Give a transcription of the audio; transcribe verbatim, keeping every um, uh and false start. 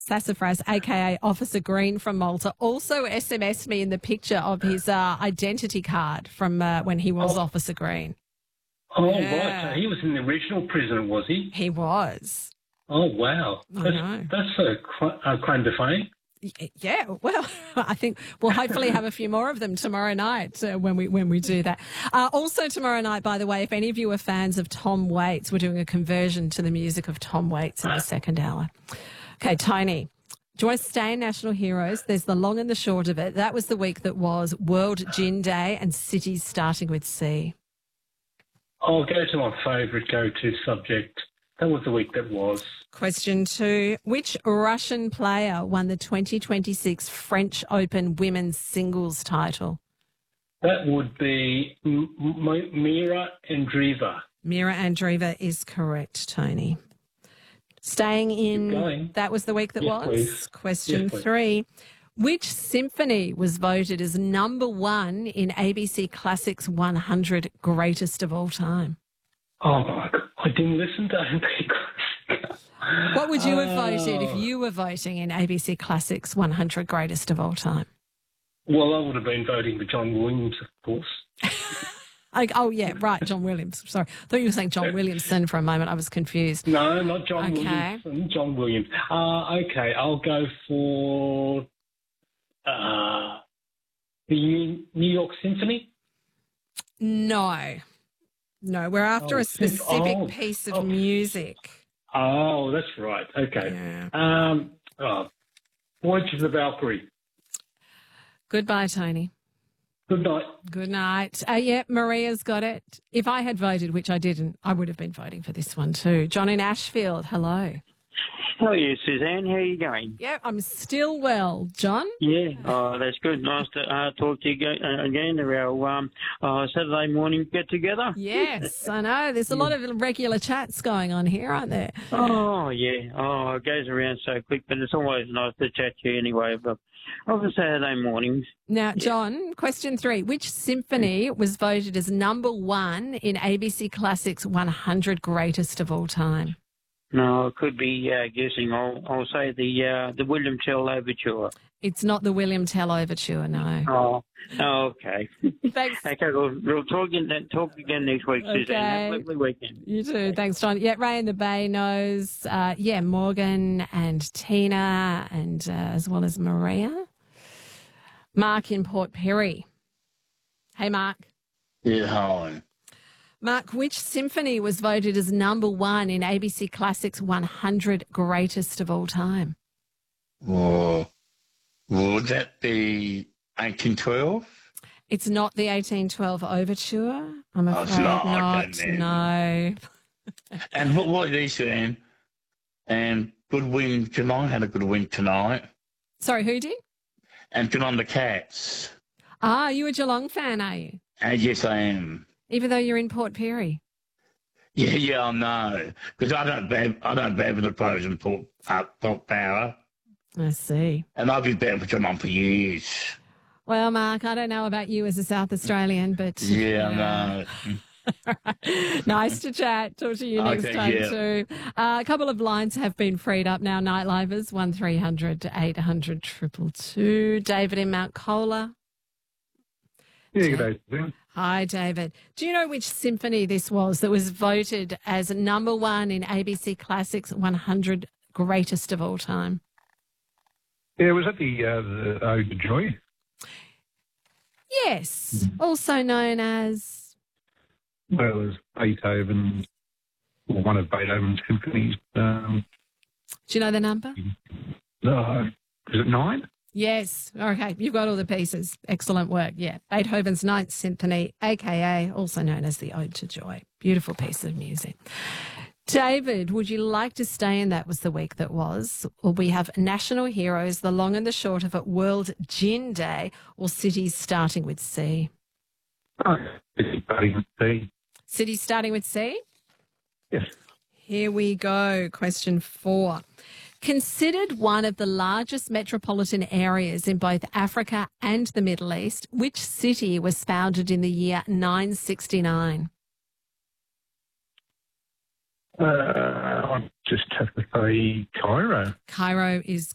Sassafras, a k a. Officer Green from Malta, also S M S'd me in the picture of his uh, identity card from uh, when he was Oh. Officer Green. Oh, Yeah. right. So he was in the original prison, was he? He was. Oh, wow. I That's, know. that's a cl- uh, claim to fame. Y- Yeah, well, I think we'll hopefully have a few more of them tomorrow night uh, when we when we do that. Uh, also tomorrow night, by the way, if any of you are fans of Tom Waits, we're doing a conversion to the music of Tom Waits in the second hour. Okay, Tony, do you want to stay in National Heroes? There's the long and the short of it. That was the week that was World Gin Day and cities starting with C. I'll go to my favourite go-to subject. That was the week that was. Question two. Which Russian player won the twenty twenty-six French Open women's singles title? That would be M- M- Mira Andreeva. Mira Andreeva is correct, Tony. Staying Keep going. in, that was the week that Yes, was. please. Question Yes, please. three. Which symphony was voted as number one in A B C Classics one hundred Greatest of All Time? Oh, my God. I didn't listen to A B C Classics. What would you have Oh. voted if you were voting in A B C Classics one hundred Greatest of All Time? Well, I would have been voting for John Williams, of course. Oh, oh, yeah, right, John Williams. Sorry. I thought you were saying John Williamson for a moment. I was confused. No, not John Okay. Williams. John Williams. Uh, okay, I'll go for uh, the New New York Symphony. No. No, we're after Oh, a specific oh, piece of oh. music. Oh, that's right. Okay. Yeah. Um, oh, Voyage of the Valkyrie. Goodbye, Tony. Good night. Good night. Uh, yeah, Maria's got it. If I had voted, which I didn't, I would have been voting for this one too. John in Ashfield, hello. Hello, you, Suzanne. How are you going? Yeah, I'm still well. John? Yeah, oh, that's good. Nice to uh, talk to you go- uh, again. Our um, uh, Saturday morning get together. Yes, I know. There's a lot of regular chats going on here, aren't there? Oh yeah. Oh, it goes around so quick, but it's always nice to chat to you anyway. But of the Saturday mornings. Now, John, question three. Which symphony was voted as number one in A B C Classics one hundred Greatest of All Time? No, I could be uh, guessing. I'll, I'll say the uh, the William Tell Overture. It's not the William Tell Overture, no. Oh, oh okay. Thanks. Okay, we'll, we'll talk again, talk again next week, Suzanne. Okay. Have a lovely weekend. You too. Thanks, John. Yeah, Ray in the Bay knows. Uh, yeah, Morgan and Tina and uh, as well as Maria. Mark in Port Perry. Hey, Mark. Yeah, hi. Mark, which symphony was voted as number one in A B C Classics one hundred Greatest of All Time? Well, would that be eighteen twelve? It's not the eighteen twelve Overture. I'm Oh, afraid it's not. not. Okay, then. No. And what what is it, Anne? And good win tonight. Had a good win tonight. Sorry, who did? And good on the Cats. Ah, you a Geelong fan, are you? And yes, I am. Even though you're in Port Perry. Yeah, yeah, I know. Because I don't bet, I don't bet with the pros and Port, uh, Port Power. I see. And I've been betting for Geelong for years. Well, Mark, I don't know about you as a South Australian, but Yeah, you know. I know. Nice to chat. Talk to you next Okay, time yeah. too. Uh, a couple of lines have been freed up now. Nightlivers, one three hundred eight hundred triple two. David in Mount Cola. Yeah, good day, Suzanne. Hi, David. Do you know which symphony this was that was voted as number one in A B C Classics one hundred Greatest of All Time? Yeah, was that the, uh, the Ode to Joy? Yes, also known as... Well, it was Beethoven, or one of Beethoven's symphonies. Um, Do you know the number? no, is it nine? Yes. Okay. You've got all the pieces. Excellent work. Yeah. Beethoven's Ninth Symphony, a k a also known as the Ode to Joy. Beautiful piece of music. David, would you like to stay in That Was the Week That Was? Or we have National Heroes, the long and the short of it, World Gin Day, or cities starting with C? Oh, it's starting with C. Cities starting with C? Yes. Here we go. Question four. Considered one of the largest metropolitan areas in both Africa and the Middle East, which city was founded in the year nine sixty-nine? Uh, I just have to say Cairo. Cairo is